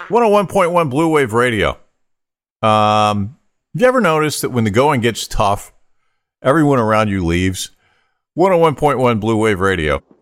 101.1 Blue Wave Radio. Have you ever noticed that when the going gets tough, everyone around you leaves? 101.1 Blue Wave Radio.